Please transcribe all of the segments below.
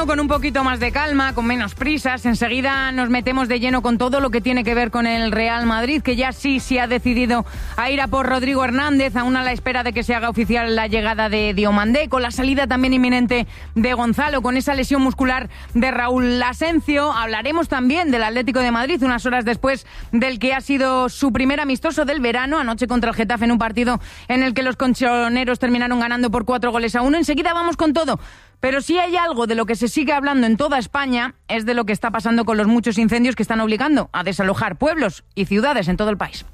verano con un poquito más de calma, con menos prisas. Enseguida nos metemos de lleno con todo lo que tiene que ver con el Real Madrid, que ya sí ha decidido a ir a por Rodrigo Hernández, aún a la espera de que se haga oficial la llegada de Diomandé, con la salida también inminente de Gonzalo, con esa lesión muscular de Raúl Asencio. Hablaremos también del Atlético de Madrid, unas horas después del que ha sido su primer amistoso del verano, anoche contra el Getafe, en un partido en el que los colchoneros terminaron ganando por 4-1. Enseguida vamos con todo. Pero si hay algo de lo que se sigue hablando en toda España es de lo que está pasando con los muchos incendios que están obligando a desalojar pueblos y ciudades en todo el país.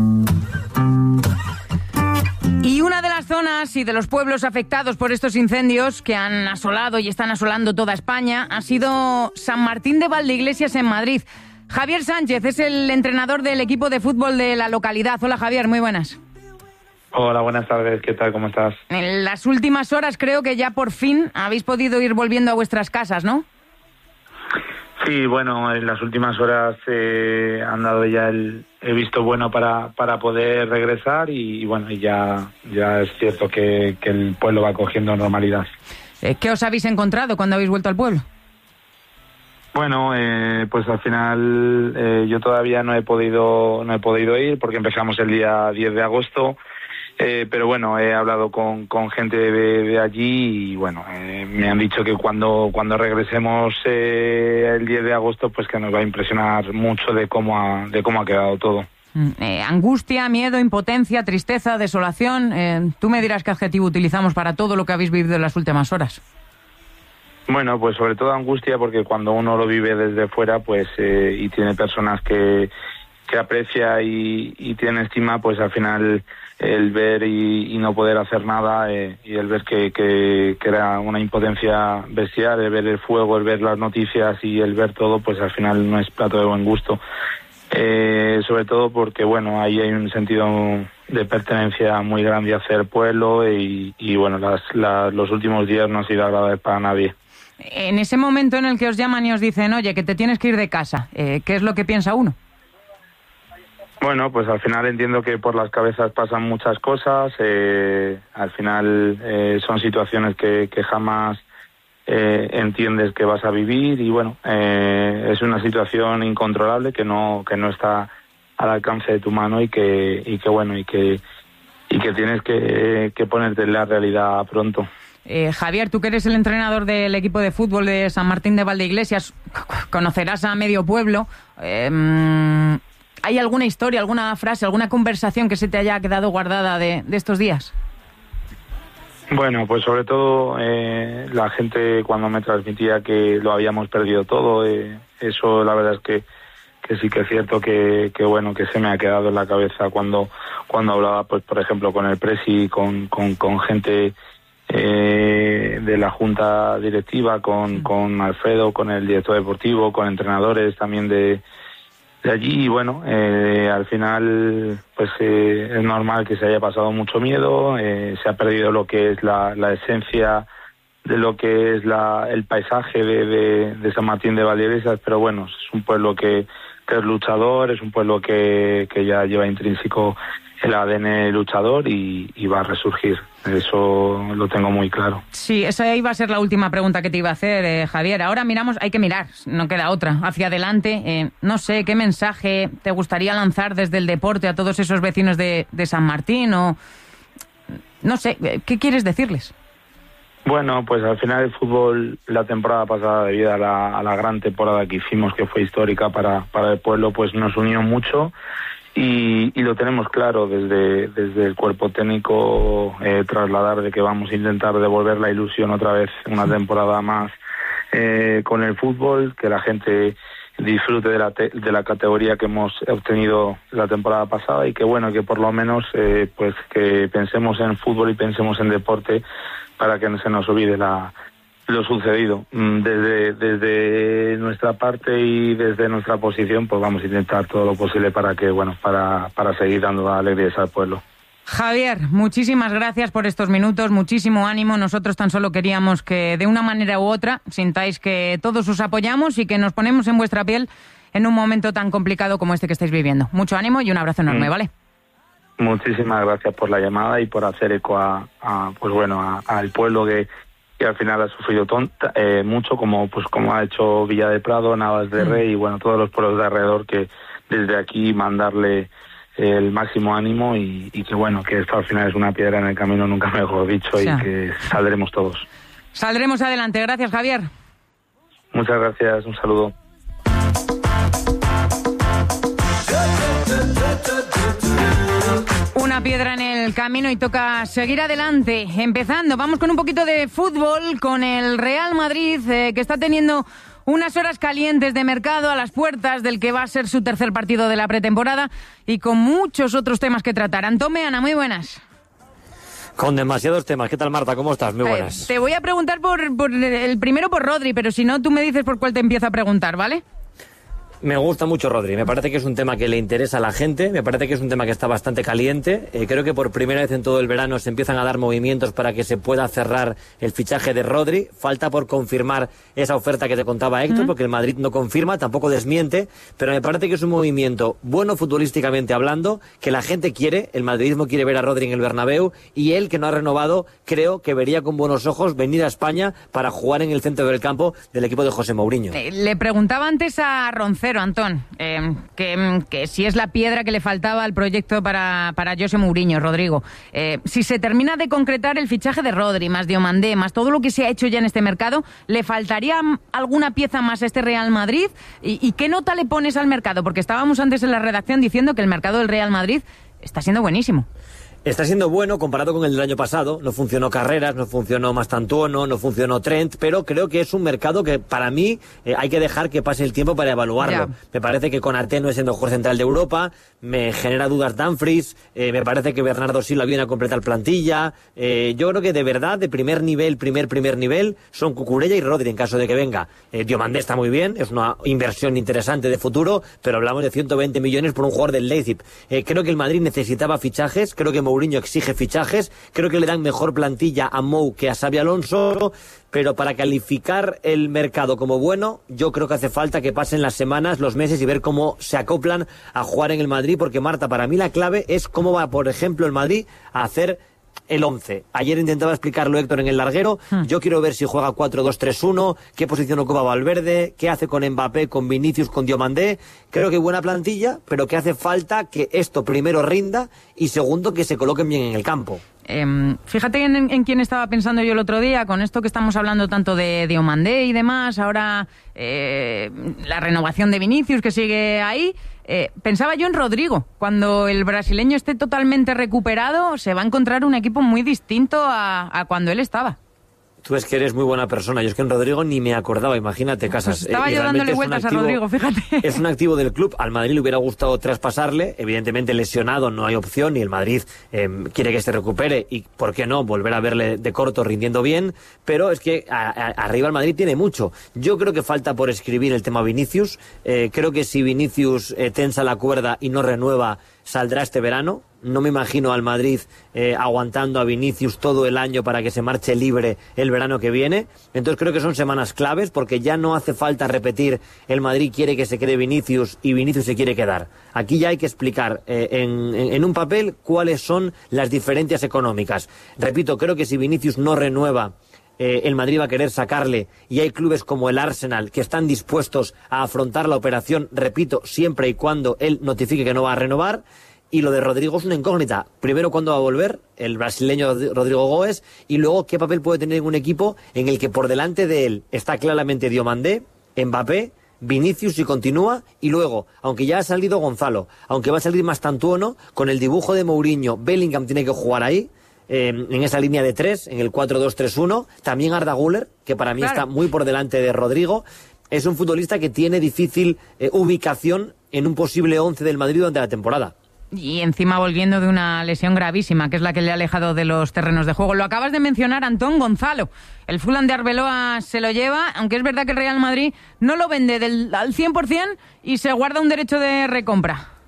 Y una de las zonas y de los pueblos afectados por estos incendios que han asolado y están asolando toda España ha sido San Martín de Valdeiglesias en Madrid. Javier Sánchez es el entrenador del equipo de fútbol de la localidad. Hola Javier, muy buenas. Hola, buenas tardes. ¿Qué tal? ¿Cómo estás? En las últimas horas creo que ya por fin habéis podido ir volviendo a vuestras casas, ¿no? Sí, bueno, en las últimas horas han dado ya el visto bueno para poder regresar y bueno, ya es cierto que el pueblo va cogiendo normalidad. ¿Qué os habéis encontrado cuando habéis vuelto al pueblo? Bueno, pues al final yo todavía no he podido ir porque empezamos el día 10 de agosto. Pero bueno, he hablado con gente de allí y bueno, me han dicho que cuando regresemos el 10 de agosto, pues que nos va a impresionar mucho de cómo ha quedado todo. Angustia, miedo, impotencia, tristeza, desolación. Tú me dirás qué adjetivo utilizamos para todo lo que habéis vivido en las últimas horas. Bueno, pues sobre todo angustia, porque cuando uno lo vive desde fuera, pues y tiene personas que aprecia y tiene estima, pues al final el ver y no poder hacer nada y el ver que era una impotencia bestial, el ver el fuego, el ver las noticias y el ver todo, pues al final no es plato de buen gusto. Sobre todo porque, bueno, ahí hay un sentido de pertenencia muy grande hacia el pueblo y bueno, los últimos días no han sido agradables para nadie. En ese momento en el que os llaman y os dicen, oye, que te tienes que ir de casa, ¿qué es lo que piensa uno? Bueno, pues al final entiendo que por las cabezas pasan muchas cosas, al final son situaciones que jamás entiendes que vas a vivir y bueno, es una situación incontrolable que no está al alcance de tu mano y que tienes que ponerte en la realidad pronto. Javier, tú que eres el entrenador del equipo de fútbol de San Martín de Valdeiglesias, conocerás a medio pueblo. ¿Hay alguna historia, alguna frase, alguna conversación que se te haya quedado guardada de estos días? Bueno, pues sobre todo la gente cuando me transmitía que lo habíamos perdido todo, eso la verdad es que sí que es cierto que bueno, que se me ha quedado en la cabeza cuando hablaba, pues por ejemplo, con el presi, con gente de la junta directiva, con Alfredo, con el director deportivo, con entrenadores también de allí y bueno, al final pues es normal que se haya pasado mucho miedo, se ha perdido lo que es la esencia de lo que es el paisaje de San Martín de Valdeiglesias, pero bueno, es un pueblo que es luchador, es un pueblo que ya lleva intrínseco el ADN luchador y va a resurgir. Eso lo tengo muy claro. Sí, esa iba a ser la última pregunta que te iba a hacer, Javier. Ahora hay que mirar, no queda otra, hacia adelante. No sé, ¿qué mensaje te gustaría lanzar desde el deporte a todos esos vecinos de San Martín? O no sé, ¿qué quieres decirles? Bueno, pues al final el fútbol, la temporada pasada, debido a la gran temporada que hicimos, que fue histórica para el pueblo, pues nos unió mucho. Y lo tenemos claro desde el cuerpo técnico, trasladar de que vamos a intentar devolver la ilusión otra vez una temporada más con el fútbol, que la gente disfrute de la categoría que hemos obtenido la temporada pasada y que bueno, que por lo menos pues que pensemos en fútbol y pensemos en deporte para que no se nos olvide lo sucedido. Desde nuestra parte y desde nuestra posición, pues vamos a intentar todo lo posible para que, bueno, para seguir dando alegrías al pueblo. Javier, muchísimas gracias por estos minutos, muchísimo ánimo. Nosotros tan solo queríamos que de una manera u otra sintáis que todos os apoyamos y que nos ponemos en vuestra piel en un momento tan complicado como este que estáis viviendo. Mucho ánimo y un abrazo enorme, ¿vale? Muchísimas gracias por la llamada y por hacer eco al pueblo al final ha sufrido mucho, como ha hecho Villa de Prado, Navas de Rey y bueno, todos los pueblos de alrededor, que desde aquí mandarle el máximo ánimo y que bueno, que esto al final es una piedra en el camino, nunca mejor dicho, y que saldremos todos. Saldremos adelante. Gracias, Javier. Muchas gracias, un saludo. Una piedra en el camino y toca seguir adelante. Empezando, vamos con un poquito de fútbol, con el Real Madrid, que está teniendo unas horas calientes de mercado a las puertas del que va a ser su tercer partido de la pretemporada y con muchos otros temas que tratar. Antón Meana, muy buenas. Con demasiados temas. ¿Qué tal, Marta? ¿Cómo estás? Muy buenas. Te voy a preguntar por el primero por Rodri, pero si no, tú me dices por cuál te empiezo a preguntar, ¿vale? Me gusta mucho Rodri, me parece que es un tema que le interesa a la gente, me parece que es un tema que está bastante caliente. Creo que por primera vez en todo el verano se empiezan a dar movimientos para que se pueda cerrar el fichaje de Rodri. Falta por confirmar esa oferta que te contaba Héctor, porque el Madrid no confirma, tampoco desmiente, pero me parece que es un movimiento bueno futbolísticamente hablando, que la gente quiere, el madridismo quiere ver a Rodri en el Bernabéu, y él, que no ha renovado, creo que vería con buenos ojos venir a España para jugar en el centro del campo del equipo de José Mourinho. Le preguntaba antes a Roncero, Antón, que si es la piedra que le faltaba al proyecto para José Mourinho, Rodrigo. Si se termina de concretar el fichaje de Rodri, más Diomandé, más todo lo que se ha hecho ya en este mercado, ¿le faltaría alguna pieza más a este Real Madrid? ¿Y qué nota le pones al mercado? Porque estábamos antes en la redacción diciendo que el mercado del Real Madrid está siendo buenísimo. Está siendo bueno comparado con el del año pasado. No funcionó Carreras, no funcionó Mastantuono, no funcionó Trent, pero creo que es un mercado que para mí hay que dejar que pase el tiempo para evaluarlo. Ya. Me parece que Konaté no es el mejor central de Europa, me genera dudas Dumfries, me parece que Bernardo Silva viene a completar plantilla. Yo creo que de verdad, de primer nivel, primer nivel, son Cucurella y Rodri en caso de que venga. Diomandé está muy bien, es una inversión interesante de futuro, pero hablamos de 120 millones por un jugador del Leipzig. Creo que el Madrid necesitaba fichajes, creo que Mourinho exige fichajes, creo que le dan mejor plantilla a Mou que a Xabi Alonso, pero para calificar el mercado como bueno, yo creo que hace falta que pasen las semanas, los meses y ver cómo se acoplan a jugar en el Madrid, porque Marta, para mí la clave es cómo va, por ejemplo, el Madrid a hacer el 11. Ayer intentaba explicarlo Héctor en el larguero. Yo quiero ver si juega 4-2-3-1, qué posición ocupa Valverde, qué hace con Mbappé, con Vinicius, con Diomandé. Creo que buena plantilla, pero que hace falta que esto primero rinda y segundo que se coloquen bien en el campo. Fíjate en quién estaba pensando yo el otro día, con esto que estamos hablando tanto de Diomandé y demás, ahora la renovación de Vinicius que sigue ahí. Pensaba yo en Rodrigo. Cuando el brasileño esté totalmente recuperado, se va a encontrar un equipo muy distinto a cuando él estaba. Tú es que eres muy buena persona. Yo es que en Rodrigo ni me acordaba, imagínate, Casas. Pues estaba yo dándole vueltas a Rodrigo, fíjate. Es un activo del club. Al Madrid le hubiera gustado traspasarle. Evidentemente lesionado no hay opción y el Madrid quiere que se recupere y, ¿por qué no?, volver a verle de corto rindiendo bien. Pero es que arriba el Madrid tiene mucho. Yo creo que falta por escribir el tema Vinicius. Creo que si Vinicius tensa la cuerda y no renueva, saldrá este verano. No me imagino al Madrid aguantando a Vinicius todo el año para que se marche libre el verano que viene. Entonces creo que son semanas claves porque ya no hace falta repetir el Madrid quiere que se quede Vinicius y Vinicius se quiere quedar. Aquí ya hay que explicar en un papel cuáles son las diferencias económicas. Repito, creo que si Vinicius no renueva, el Madrid va a querer sacarle y hay clubes como el Arsenal que están dispuestos a afrontar la operación, repito, siempre y cuando él notifique que no va a renovar. Y lo de Rodrigo es una incógnita. Primero, ¿cuándo va a volver el brasileño Rodrigo Goes? Y luego, ¿qué papel puede tener en un equipo en el que por delante de él está claramente Diomandé, Mbappé, Vinicius si continúa? Y luego, aunque ya ha salido Gonzalo, aunque va a salir Mastantuono, con el dibujo de Mourinho, Bellingham tiene que jugar ahí, en esa línea de 3, en el 4-2-3-1. También Arda Güler, que para mí está muy por delante de Rodrigo. Es un futbolista que tiene difícil ubicación en un posible 11 del Madrid durante la temporada. Y encima volviendo de una lesión gravísima, que es la que le ha alejado de los terrenos de juego. Lo acabas de mencionar, Antón, Gonzalo. El Fulham de Arbeloa se lo lleva, aunque es verdad que el Real Madrid no lo vende al 100% y se guarda un derecho de recompra.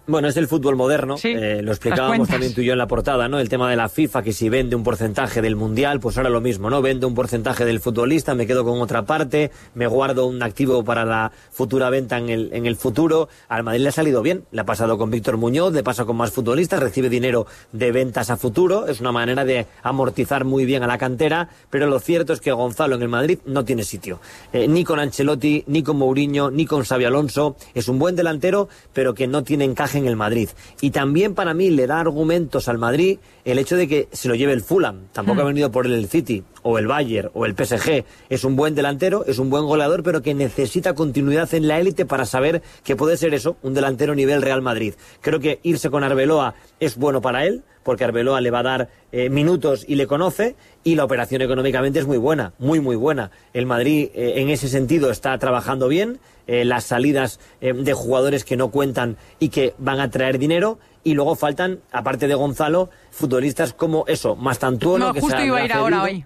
Bueno, es el fútbol moderno, sí, lo explicábamos también tú y yo en la portada, ¿no? El tema de la FIFA, que si vende un porcentaje del Mundial, pues ahora lo mismo, ¿no? Vendo un porcentaje del futbolista, me quedo con otra parte, me guardo un activo para la futura venta en el futuro. Al Madrid le ha salido bien, le ha pasado con Víctor Muñoz, le pasa con más futbolistas, recibe dinero de ventas a futuro, es una manera de amortizar muy bien a la cantera, pero lo cierto es que Gonzalo en el Madrid no tiene sitio. Ni con Ancelotti, ni con Mourinho, ni con Xabi Alonso, es un buen delantero, pero que no tiene encaje en el Madrid. Y también para mí le da argumentos al Madrid el hecho de que se lo lleve el Fulham. Tampoco ha venido por el City, o el Bayern, o el PSG. Es un buen delantero, es un buen goleador, pero que necesita continuidad en la élite para saber que puede ser eso, un delantero nivel Real Madrid. Creo que irse con Arbeloa es bueno para él, porque Arbeloa le va a dar minutos y le conoce, y la operación económicamente es muy buena, muy buena. El Madrid en ese sentido está trabajando bien, las salidas de jugadores que no cuentan y que van a traer dinero, y luego faltan, aparte de Gonzalo, futbolistas como eso, Mastantuono, que justo iba a ir ahora hoy.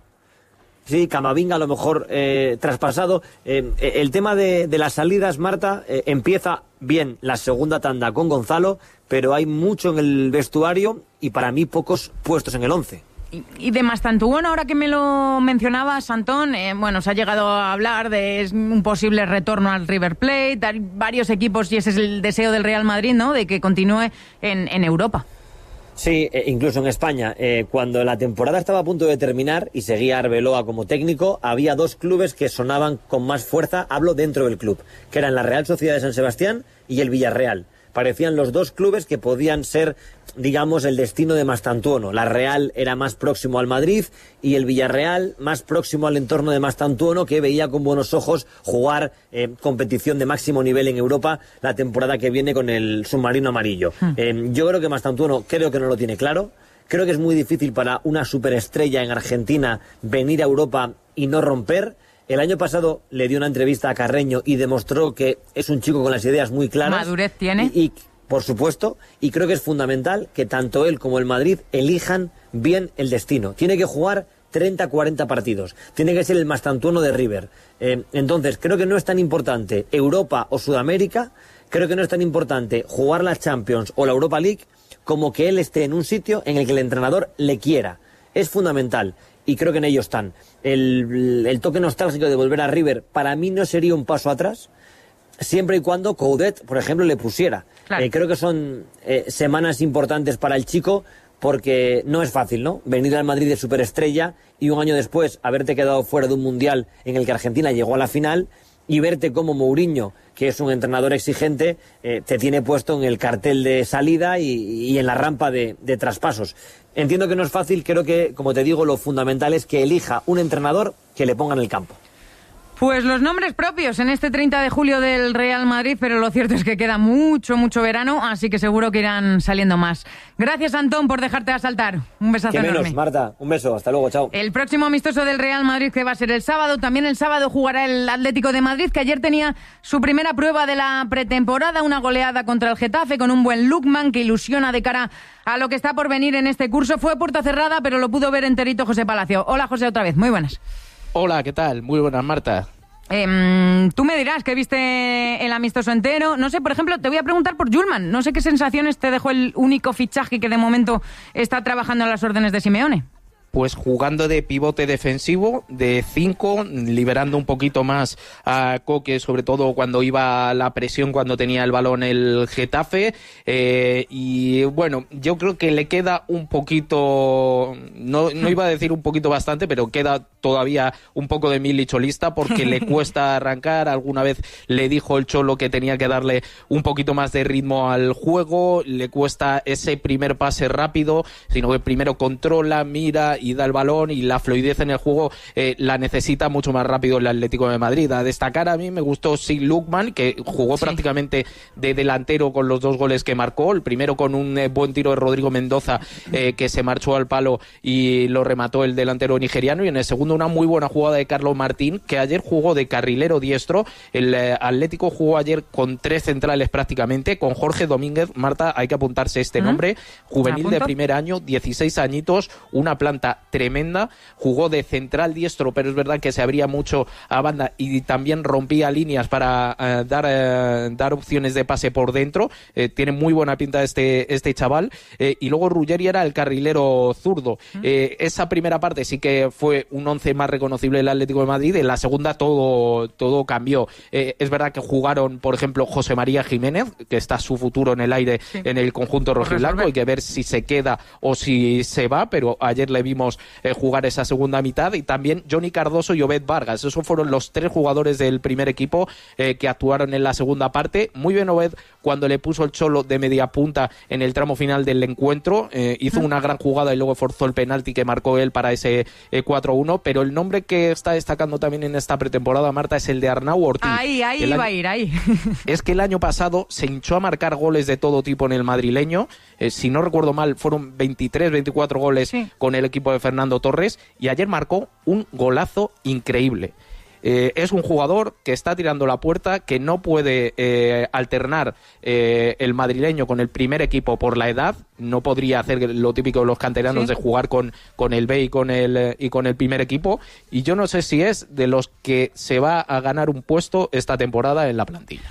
Sí, Camavinga a lo mejor traspasado. El tema de las salidas, Marta, empieza bien la segunda tanda con Gonzalo, pero hay mucho en el vestuario y para mí pocos puestos en el 11. Y de Mastantuono, ahora que me lo mencionabas, Antón, bueno, se ha llegado a hablar de un posible retorno al River Plate, hay varios equipos, y ese es el deseo del Real Madrid, ¿no?, de que continúe en Europa. Sí, incluso en España. Cuando la temporada estaba a punto de terminar y seguía Arbeloa como técnico, había dos clubes que sonaban con más fuerza, hablo dentro del club, que eran la Real Sociedad de San Sebastián y el Villarreal. Parecían los dos clubes que podían ser, digamos, el destino de Mastantuono. La Real era más próximo al Madrid y el Villarreal más próximo al entorno de Mastantuono, que veía con buenos ojos jugar competición de máximo nivel en Europa la temporada que viene con el submarino amarillo. Yo creo que Mastantuono no lo tiene claro. Creo que es muy difícil para una superestrella en Argentina venir a Europa y no romper. El año pasado le dio una entrevista a Carreño y demostró que es un chico con las ideas muy claras. Madurez tiene. Y por supuesto, y creo que es fundamental que tanto él como el Madrid elijan bien el destino. Tiene que jugar 30-40 partidos. Tiene que ser el Mastantuono de River. Entonces, creo que no es tan importante Europa o Sudamérica, creo que no es tan importante jugar la Champions o la Europa League como que él esté en un sitio en el que el entrenador le quiera. Es fundamental. Y creo que en ello están. El toque nostálgico de volver a River para mí no sería un paso atrás, siempre y cuando Coudet, por ejemplo, le pusiera. Claro. Creo que son semanas importantes para el chico, porque no es fácil, ¿no?, venir al Madrid de superestrella y un año después haberte quedado fuera de un mundial en el que Argentina llegó a la final, y verte como Mourinho, que es un entrenador exigente, te tiene puesto en el cartel de salida y en la rampa de traspasos. Entiendo que no es fácil, creo que, como te digo, lo fundamental es que elija un entrenador que le ponga en el campo. Pues los nombres propios en este 30 de julio del Real Madrid, pero lo cierto es que queda mucho verano, así que seguro que irán saliendo más. Gracias, Antón, por dejarte asaltar. Un besazo enorme. Qué menos, Marta. Un beso. Hasta luego. Chao. El próximo amistoso del Real Madrid, que va a ser el sábado. También el sábado jugará el Atlético de Madrid, que ayer tenía su primera prueba de la pretemporada, una goleada contra el Getafe con un buen Lookman que ilusiona de cara a lo que está por venir en este curso. Fue puerta cerrada, pero lo pudo ver enterito José Palacio. Hola, José, otra vez. Muy buenas. Hola, ¿qué tal? Muy buenas, Marta. Tú me dirás que viste el amistoso entero. No sé, por ejemplo, te voy a preguntar por Hjulmand. No sé qué sensaciones te dejó el único fichaje que de momento está trabajando a las órdenes de Simeone. Pues jugando de pivote defensivo, de 5, liberando un poquito más a Koke, sobre todo cuando iba a la presión, cuando tenía el balón el Getafe. Y bueno, yo creo que le queda un poquito, no iba a decir un poquito bastante, pero queda todavía un poco de Mili cholista, porque le cuesta arrancar. Alguna vez le dijo el Cholo que tenía que darle un poquito más de ritmo al juego, le cuesta ese primer pase rápido, sino que primero controla, mira y da el balón, y la fluidez en el juego la necesita mucho más rápido el Atlético de Madrid. A destacar, a mí me gustó Lookman, que jugó prácticamente de delantero con los 2 goles que marcó, el primero con un buen tiro de Rodrigo Mendoza que se marchó al palo y lo remató el delantero nigeriano, y en el segundo una muy buena jugada de Carlos Martín, que ayer jugó de carrilero diestro. El Atlético jugó ayer con 3 centrales prácticamente, con Jorge Domínguez. Marta, hay que apuntarse este nombre, juvenil de primer año, 16 añitos, una planta defensa tremenda, jugó de central diestro, pero es verdad que se abría mucho a banda y también rompía líneas para dar opciones de pase por dentro. Tiene muy buena pinta este chaval. Y luego Ruggeri era el carrilero zurdo. Esa primera parte sí que fue un 11 más reconocible del Atlético de Madrid. En la segunda todo cambió. Es verdad que jugaron, por ejemplo, José María Jiménez, que está su futuro en el aire en el conjunto rojiblanco. Hay que ver si se queda o si se va, pero ayer le vimos jugar esa segunda mitad. Y también Johnny Cardoso y Obed Vargas. Esos fueron los 3 jugadores del primer equipo que actuaron en la segunda parte. Muy bien Obed cuando le puso el Cholo de media punta en el tramo final del encuentro. Hizo una gran jugada y luego forzó el penalti que marcó él para ese 4-1. Pero el nombre que está destacando también en esta pretemporada, Marta, es el de Arnau Ortiz. Ahí iba a ir, ahí. Es que el año pasado se hinchó a marcar goles de todo tipo en el madrileño. Si no recuerdo mal, fueron 23, 24 goles con el equipo de Fernando Torres. Y ayer marcó un golazo increíble. Es un jugador que está tirando la puerta, que no puede alternar el madrileño con el primer equipo por la edad. No podría hacer lo típico de los canteranos de jugar con el B y con el primer equipo. Y yo no sé si es de los que se va a ganar un puesto esta temporada en la plantilla.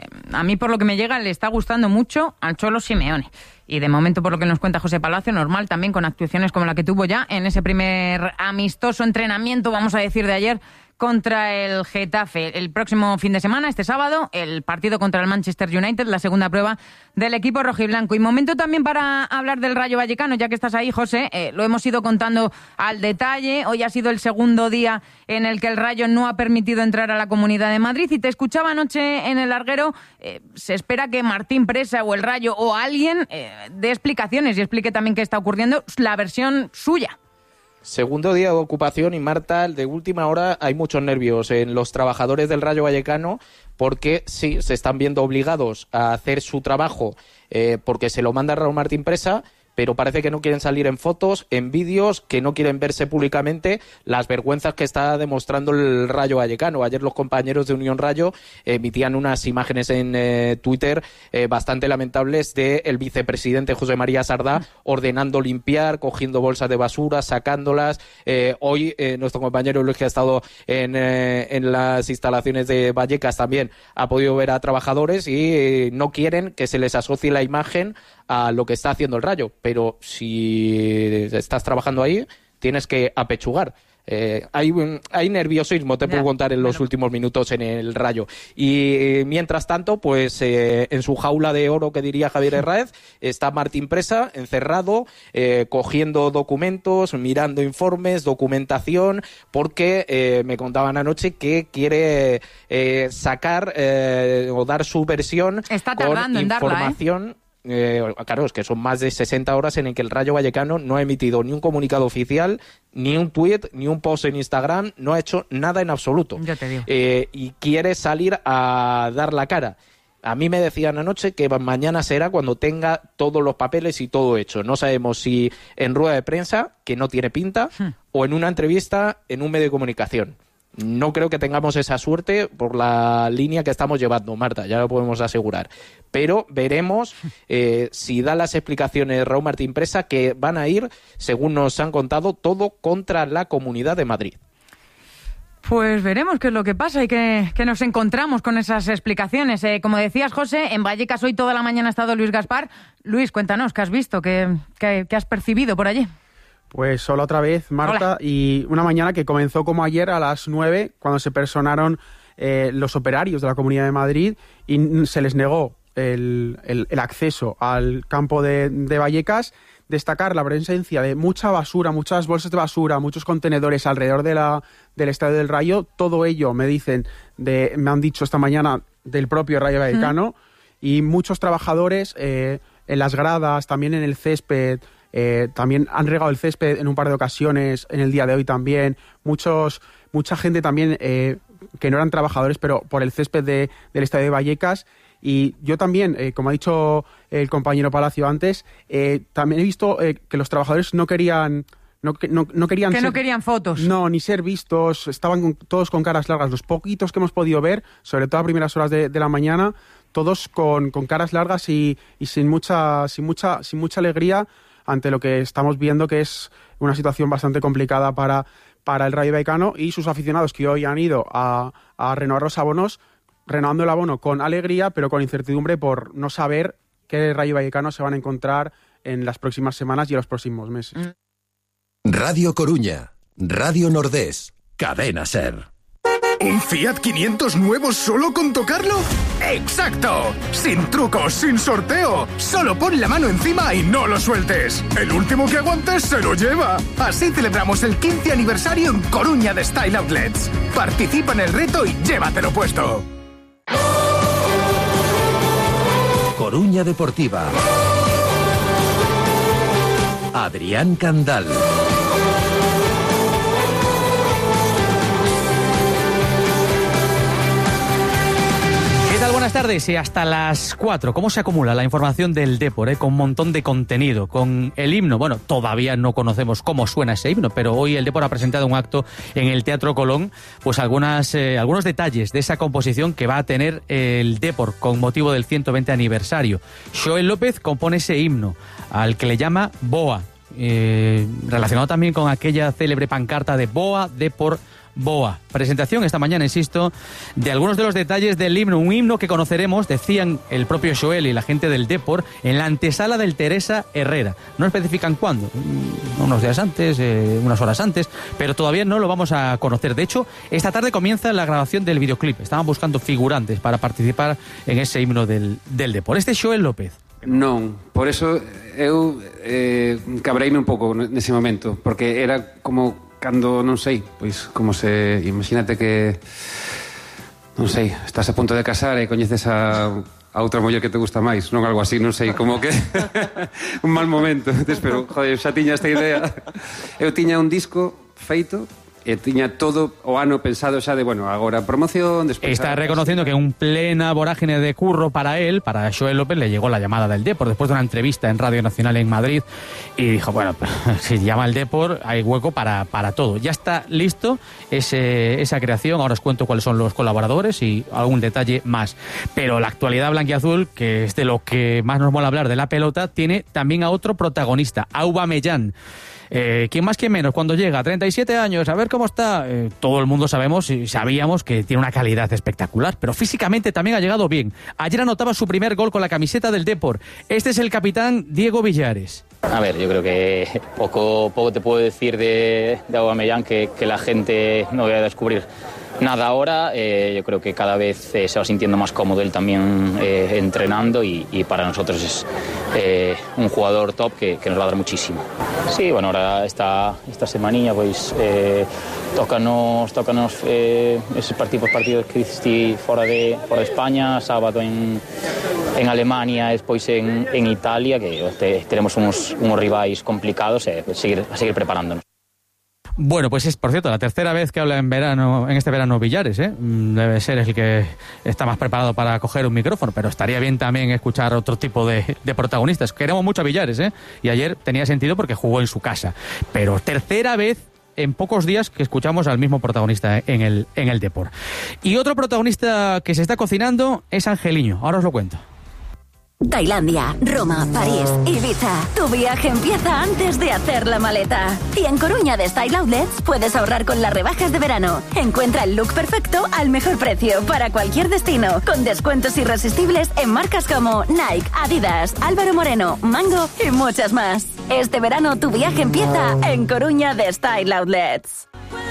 A mí, por lo que me llega, le está gustando mucho al Cholo Simeone. Y de momento, por lo que nos cuenta José Palacio, normal también con actuaciones como la que tuvo ya en ese primer amistoso entrenamiento, vamos a decir, de ayer contra el Getafe. El próximo fin de semana, este sábado, el partido contra el Manchester United, la segunda prueba del equipo rojiblanco. Y momento también para hablar del Rayo Vallecano, ya que estás ahí, José. Lo hemos ido contando al detalle. Hoy ha sido el segundo día en el que el Rayo no ha permitido entrar a la Comunidad de Madrid. Y te escuchaba anoche en el larguero. Se espera que Martín Presa o el Rayo o alguien dé explicaciones y explique también qué está ocurriendo, la versión suya. Segundo día de ocupación y, Marta, de última hora hay muchos nervios en los trabajadores del Rayo Vallecano porque sí, se están viendo obligados a hacer su trabajo porque se lo manda Raúl Martín Presa, pero parece que no quieren salir en fotos, en vídeos, que no quieren verse públicamente las vergüenzas que está demostrando el Rayo Vallecano. Ayer los compañeros de Unión Rayo emitían unas imágenes en Twitter bastante lamentables del vicepresidente José María Sardá ordenando limpiar, cogiendo bolsas de basura, sacándolas. Hoy nuestro compañero Luis, que ha estado en las instalaciones de Vallecas, también ha podido ver a trabajadores y no quieren que se les asocie la imagen a lo que está haciendo el Rayo, pero si estás trabajando ahí tienes que apechugar. Hay nerviosismo, te puedo contar, en los últimos minutos en el Rayo. Y mientras tanto, pues en su jaula de oro, que diría Javier Herráez, está Martín Presa encerrado, cogiendo documentos, mirando informes, documentación, porque me contaban anoche que quiere sacar o dar su versión está tardando con en información. Darla, Claro, es que son más de 60 horas en el que el Rayo Vallecano no ha emitido ni un comunicado oficial, ni un tuit, ni un post en Instagram, no ha hecho nada en absoluto. Ya te digo. Y quiere salir a dar la cara. A mí me decían anoche que mañana será cuando tenga todos los papeles y todo hecho. No sabemos si en rueda de prensa, que no tiene pinta, o en una entrevista en un medio de comunicación. No creo que tengamos esa suerte por la línea que estamos llevando, Marta, ya lo podemos asegurar. Pero veremos si da las explicaciones Raúl Martín Presa, que van a ir, según nos han contado, todo contra la Comunidad de Madrid. Pues veremos qué es lo que pasa y que nos encontramos con esas explicaciones. Como decías, José, en Vallecas hoy toda la mañana ha estado Luis Gaspar. Luis, cuéntanos, ¿qué has visto? ¿Qué has percibido por allí? Pues hola otra vez, Marta. Hola. Y una mañana que comenzó como ayer a las 9, cuando se personaron los operarios de la Comunidad de Madrid y se les negó el acceso al campo de Vallecas. Destacar la presencia de mucha basura, muchas bolsas de basura, muchos contenedores alrededor del Estadio del Rayo. Todo ello, me han dicho esta mañana, del propio Rayo Vallecano. Y muchos trabajadores en las gradas, también en el césped. También han regado el césped en un par de ocasiones, en el día de hoy también. Mucha gente también que no eran trabajadores, pero por el césped del Estadio de Vallecas. Y yo también, como ha dicho el compañero Palacio antes, también he visto que los trabajadores no querían fotos. No, ni ser vistos. Estaban todos con caras largas. Los poquitos que hemos podido ver, sobre todo a primeras horas de la mañana, todos con caras largas y sin mucha alegría ante lo que estamos viendo, que es una situación bastante complicada para el Rayo Vallecano, y sus aficionados que hoy han ido a renovar los abonos, renovando el abono con alegría, pero con incertidumbre por no saber qué Rayo Vallecano se van a encontrar en las próximas semanas y en los próximos meses. Radio Coruña, Radio Nordés, Cadena SER. ¿Un Fiat 500 nuevo solo con tocarlo? ¡Exacto! Sin trucos, sin sorteo. Solo pon la mano encima y no lo sueltes. El último que aguantes se lo lleva. Así celebramos el 15 aniversario en Coruña de Style Outlets. Participa en el reto y llévatelo puesto. Coruña Deportiva. Adrián Candal. Buenas tardes y hasta las 4. ¿Cómo se acumula la información del Depor? Con un montón de contenido, con el himno. Bueno, todavía no conocemos cómo suena ese himno, pero hoy el Depor ha presentado un acto en el Teatro Colón, pues algunos detalles de esa composición que va a tener el Depor con motivo del 120 aniversario. Xoel López compone ese himno, al que le llama Boa, relacionado también con aquella célebre pancarta de Boa, Depor, Boa. Presentación esta mañana, insisto, de algunos de los detalles del himno, un himno que conoceremos, decían el propio Xoel y la gente del Depor, en la antesala del Teresa Herrera. No especifican cuándo, unos días antes, unas horas antes, pero todavía no lo vamos a conocer. De hecho, esta tarde comienza la grabación del videoclip. Estaban buscando figurantes para participar en ese himno del Depor. Este Xoel López. Non, por eso eu cabreime un pouco nese momento, porque era como cando, non sei, pois como se, imagínate que, non sei, estás a punto de casar e coñeces a outra muller que te gusta máis, non algo así, non sei, como que un mal momento. Pero, joder, xa tiña esta idea. Eu tiña un disco feito e tiña todo o ano pensado xa de, bueno, agora promoción, despois... Está reconociendo que en plena vorágine de curro para él, para Xoel López, le llegó la llamada del Depor después de una entrevista en Radio Nacional en Madrid y dijo, bueno, si llama el Depor hay hueco para todo. Ya está listo esa creación, ahora os cuento cuáles son los colaboradores y algún detalle más. Pero la actualidad blanquiazul, que es de lo que más nos mola hablar de la pelota, tiene también a otro protagonista, Aubameyang. ¿Quién más, quién menos? Cuando llega, 37 años, a ver cómo está. Todo el mundo sabemos y sabíamos que tiene una calidad espectacular, pero físicamente también ha llegado bien. Ayer anotaba su primer gol con la camiseta del Depor. Este es el capitán Diego Villares. A ver, yo creo que poco te puedo decir de Aubameyang que la gente no vaya a descubrir nada ahora. Yo creo que cada vez se va sintiendo más cómodo él también entrenando y para nosotros es un jugador top que nos va a dar muchísimo. Sí, bueno, ahora esta semanilla pues tócanos esos partidos que hiciste fora de España, sábado en Alemania, despois en Italia, que tenemos unos rivais complicados, a seguir preparándonos. Bueno, pues es, por cierto, la tercera vez que habla en este verano Villares, ¿eh? Debe ser el que está más preparado para coger un micrófono, pero estaría bien también escuchar otro tipo de protagonistas. Queremos mucho a Villares, ¿eh? Y ayer tenía sentido porque jugó en su casa. Pero tercera vez en pocos días que escuchamos al mismo protagonista en el Depor. Y otro protagonista que se está cocinando es Angeliño. Ahora os lo cuento. Tailandia, Roma, París, Ibiza. Tu viaje empieza antes de hacer la maleta. Y en Coruña de Style Outlets puedes ahorrar con las rebajas de verano. Encuentra el look perfecto al mejor precio para cualquier destino, con descuentos irresistibles en marcas como Nike, Adidas, Álvaro Moreno, Mango y muchas más. Este verano tu viaje empieza en Coruña de Style Outlets.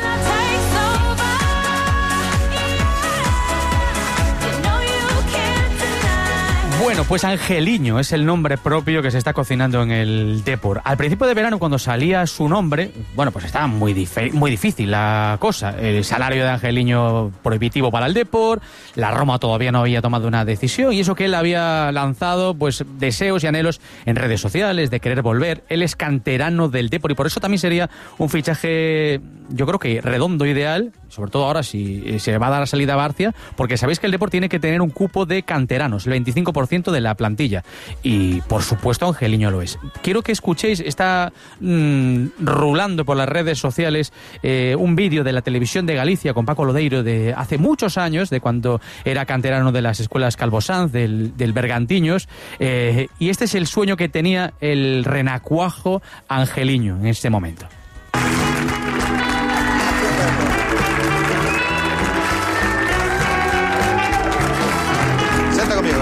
Bueno, pues Angeliño es el nombre propio que se está cocinando en el Depor. Al principio de verano, cuando salía su nombre, bueno, pues estaba muy difícil la cosa. El salario de Angeliño prohibitivo para el Depor, la Roma todavía no había tomado una decisión y eso que él había lanzado, pues deseos y anhelos en redes sociales de querer volver. Él es canterano del Depor y por eso también sería un fichaje, yo creo que redondo, ideal, sobre todo ahora si se va a dar la salida a Barcia, porque sabéis que el Depor tiene que tener un cupo de canteranos, el 25% de la plantilla, y por supuesto Angeliño lo es. Quiero que escuchéis, está rulando por las redes sociales un vídeo de la televisión de Galicia con Paco Lodeiro de hace muchos años, de cuando era canterano de las escuelas Calvo Sanz, del Bergantiños, y este es el sueño que tenía el renacuajo Angeliño en este momento.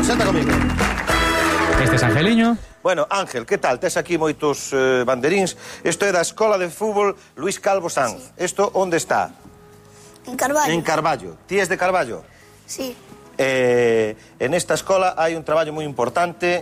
senta comigo. Este es Angeliño. Bueno, Ángel, que tal? Tes aquí moitos banderíns. Isto é da Escola de Fútbol Luis Calvo Sanz. Isto onde está? En Carballo. En Carballo. Ti és de Carballo? Sí. En esta escola hai un traballo moi importante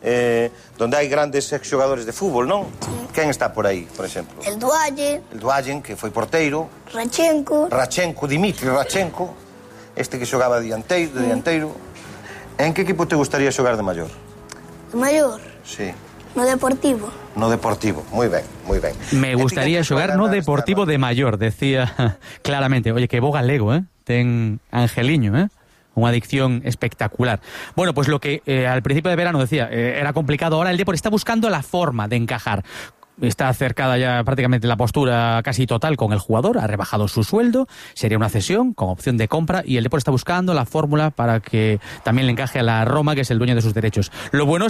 donde hai grandes exxogadores de fútbol, non? Sí. Quen está por aí, por exemplo? El Dualle. El Duallen, que foi porteiro. Rachenko, Dimitri Rachenko. Este que xogaba de dianteiro. En que equipo te gustaría xogar de maior? De maior? Sí. No Deportivo. No Deportivo, moi ben, moi ben. Me gustaría xogar no Deportivo de maior, decía claramente. Oye, que bo galego, ten Angeliño, Una adicción espectacular. Bueno, pues lo que al principio de verano decía, era complicado. Ahora el Depor está buscando la forma de encajar. Está acercada ya prácticamente la postura casi total con el jugador, ha rebajado su sueldo, sería una cesión con opción de compra y el Depor está buscando la fórmula para que también le encaje a la Roma, que es el dueño de sus derechos. Lo bueno es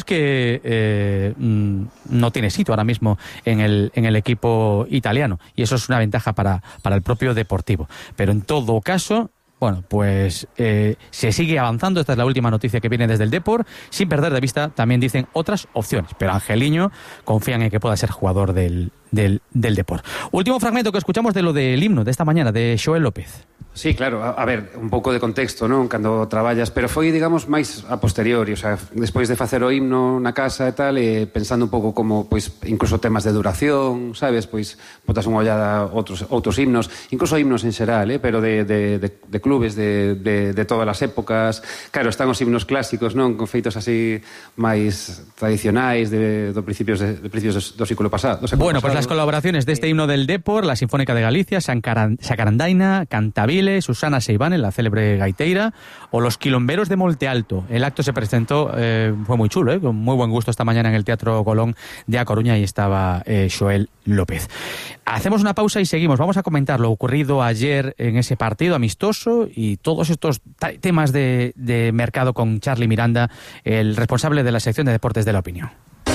que no tiene sitio ahora mismo en el equipo italiano y eso es una ventaja para el propio Deportivo. Pero en todo caso... Bueno, pues se sigue avanzando. Esta es la última noticia que viene desde el Depor. Sin perder de vista, también dicen otras opciones. Pero Angeliño confían en que pueda ser jugador del Depor. Último fragmento que escuchamos de lo del himno de esta mañana, de Xoel López. Sí, claro, a ver, un pouco de contexto, non? Cando traballas, pero foi, digamos, máis a posteriori, o sea, despois de facer o himno na casa e tal, pensando un pouco como, pois, incluso temas de duración, sabes, pois, botas unha ollada a outros himnos, incluso himnos en xeral, pero de clubes de todas as épocas. Claro, están os himnos clásicos, non? Con feitos así máis tradicionais de principios do século pasado. Bueno, pues las colaboraciones de este himno del Depor, la Sinfónica de Galicia, Sacarandaina, Cantabile, Susana Seivane, la célebre gaiteira, o los Quilomberos de Monte Alto. El acto se presentó, fue muy chulo, con muy buen gusto esta mañana en el Teatro Colón de A Coruña y estaba Xoel López. Hacemos una pausa y seguimos. Vamos a comentar lo ocurrido ayer en ese partido amistoso y todos estos temas de mercado con Charly Miranda, el responsable de la sección de deportes de La Opinión.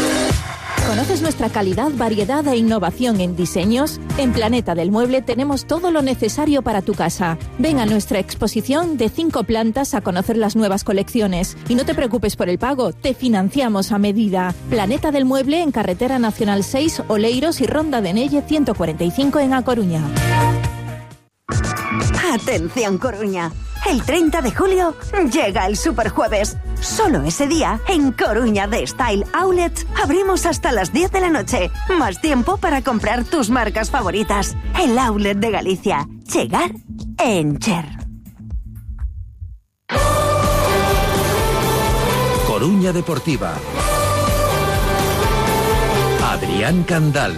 ¿Conoces nuestra calidad, variedad e innovación en diseños? En Planeta del Mueble tenemos todo lo necesario para tu casa. Ven a nuestra exposición de 5 plantas a conocer las nuevas colecciones. Y no te preocupes por el pago, te financiamos a medida. Planeta del Mueble en Carretera Nacional 6, Oleiros y Ronda de Nelle 145 en A Coruña. Atención Coruña, el 30 de julio llega el Superjueves. Solo ese día, en Coruña de Style Outlet, abrimos hasta las 10 de la noche. Más tiempo para comprar tus marcas favoritas. El Outlet de Galicia. Chegar en Cher. Coruña Deportiva. Adrián Candal.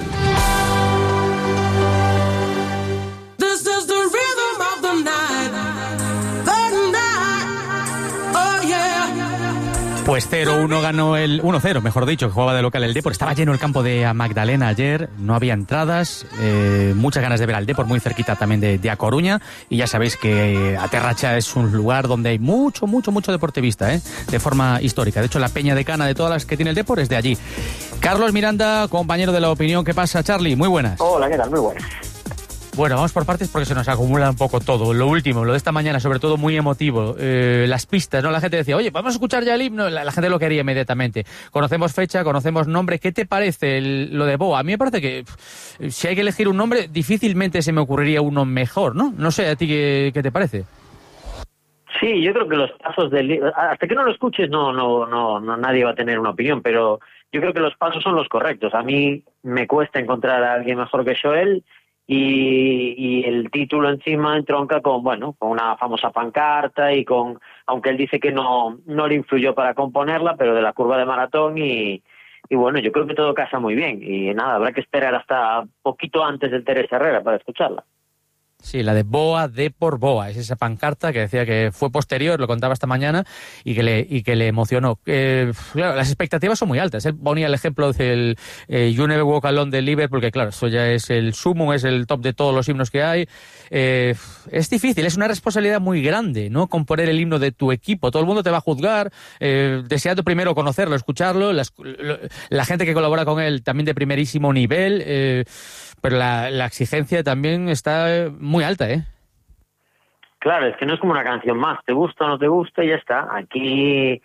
Pues 0-1 ganó el 1-0, mejor dicho, que jugaba de local el Depor. Estaba lleno el campo de Magdalena ayer, no había entradas, muchas ganas de ver al Depor, muy cerquita también de A Coruña. Y ya sabéis que Aterracha es un lugar donde hay mucho deportivista, de forma histórica. De hecho, la peña de cana de todas las que tiene el Depor es de allí. Carlos Miranda, compañero de La Opinión. ¿Qué pasa, Charly? Muy buenas. Hola, ¿qué tal? Muy buenas. Bueno, vamos por partes porque se nos acumula un poco todo. Lo último, lo de esta mañana, sobre todo muy emotivo. Las pistas, ¿no? La gente decía, oye, vamos a escuchar ya el himno. La gente lo quería inmediatamente. Conocemos fecha, conocemos nombre. ¿Qué te parece lo de Boa? A mí me parece que si hay que elegir un nombre, difícilmente se me ocurriría uno mejor, ¿no? No sé, ¿a ti qué te parece? Sí, yo creo que los pasos del... Hasta que no lo escuches, no nadie va a tener una opinión, pero yo creo que los pasos son los correctos. A mí me cuesta encontrar a alguien mejor que Xoel. Y el título encima entronca con una famosa pancarta y con, aunque él dice que no le influyó para componerla, pero de la curva de maratón y bueno, yo creo que todo casa muy bien y nada, habrá que esperar hasta poquito antes del Teresa Herrera para escucharla. Sí, la de Boa, Depor Boa, es esa pancarta que decía que fue posterior, lo contaba esta mañana, y que le emocionó. Claro, las expectativas son muy altas. Él ponía el ejemplo del You Never Walk Alone de Liverpool, porque claro, eso ya es el sumo, es el top de todos los himnos que hay. Es difícil, es una responsabilidad muy grande, ¿no? Componer el himno de tu equipo. Todo el mundo te va a juzgar, deseando primero conocerlo, escucharlo, la gente que colabora con él también de primerísimo nivel, pero la exigencia también está muy alta, ¿eh? Claro, es que no es como una canción más, te gusta o no te gusta y ya está. Aquí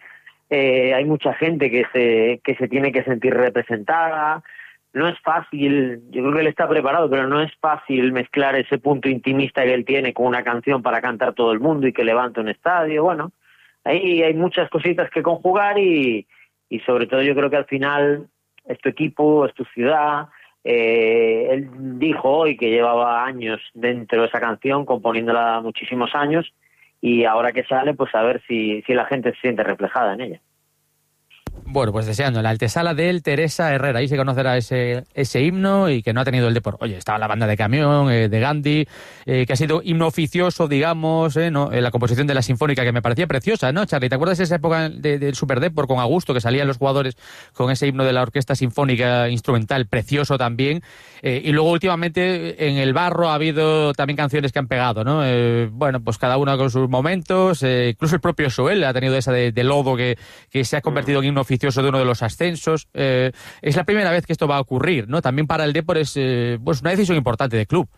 hay mucha gente que se tiene que sentir representada. No es fácil, yo creo que él está preparado, pero no es fácil mezclar ese punto intimista que él tiene con una canción para cantar todo el mundo y que levante un estadio. Bueno, ahí hay muchas cositas que conjugar y sobre todo yo creo que al final es tu equipo, es tu ciudad. Él dijo hoy que llevaba años dentro de esa canción, componiéndola muchísimos años, y ahora que sale, pues a ver si la gente se siente reflejada en ella. Bueno, pues deseando la antesala del Teresa Herrera. Ahí se conocerá ese himno y que no ha tenido el Depor. Oye, estaba la banda de Camión, de Gandhi, que ha sido himno oficioso, digamos, ¿no? La composición de la Sinfónica, que me parecía preciosa, ¿no, Charly? ¿Te acuerdas de esa época del Super Depor con Augusto, que salían los jugadores con ese himno de la Orquesta Sinfónica Instrumental, precioso también? Y luego últimamente en el barro ha habido también canciones que han pegado, ¿no? Bueno, pues cada una con sus momentos. Incluso el propio Soel ha tenido esa de Lodo que se ha convertido en himno oficioso de uno de los ascensos. Es la primera vez que esto va a ocurrir, ¿no? También para el Depor es pues una decisión importante de club.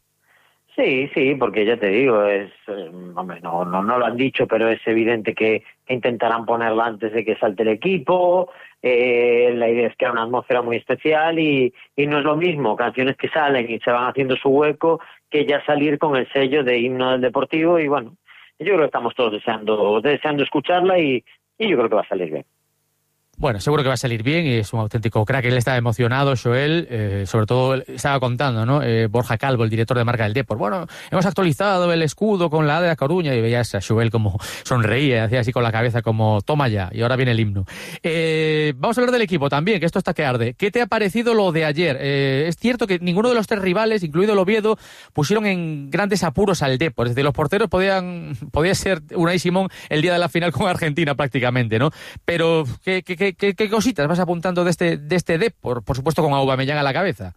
Sí, porque ya te digo, hombre, no lo han dicho, pero es evidente que intentarán ponerla antes de que salte el equipo. La idea es que hay una atmósfera muy especial y no es lo mismo canciones que salen y se van haciendo su hueco que ya salir con el sello de himno del Deportivo. Y bueno, yo creo que estamos todos deseando escucharla y yo creo que va a salir bien. Bueno, seguro que va a salir bien y es un auténtico crack. Él está emocionado, Joel, sobre todo estaba contando, ¿no? Borja Calvo, el director de marca del Depor. Bueno, hemos actualizado el escudo con la A de La Coruña y veías a Joel como sonreía, hacía así con la cabeza como toma ya, y ahora viene el himno. Vamos a hablar del equipo también, que esto está que arde. ¿Qué te ha parecido lo de ayer? Es cierto que ninguno de los tres rivales, incluido el Oviedo, pusieron en grandes apuros al Depor. Es decir, los porteros podía ser Unai Simón el día de la final con Argentina prácticamente, ¿no? Pero ¿Qué cositas vas apuntando de este Depor? Por supuesto con Aubameyang a la cabeza.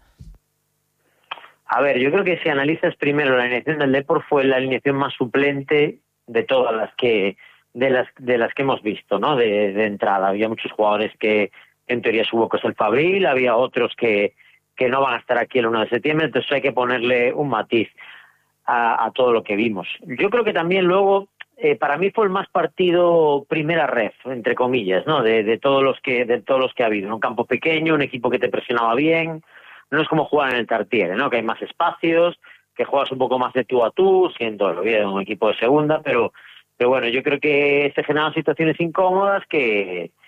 A ver, yo creo que si analizas primero la alineación del Depor, fue la alineación más suplente de todas las que hemos visto, ¿no? De entrada. Había muchos jugadores que en teoría su hueco es el Fabril, había otros que no van a estar aquí el 1 de septiembre, entonces hay que ponerle un matiz a todo lo que vimos. Yo creo que también luego para mí fue el más partido primera ref, entre comillas, ¿no? De todos los que ha habido. En un campo pequeño, un equipo que te presionaba bien. No es como jugar en el Tartiere, ¿no? Que hay más espacios, que juegas un poco más de tú a tú, siendo un equipo de segunda, pero bueno, yo creo que se generaron situaciones incómodas que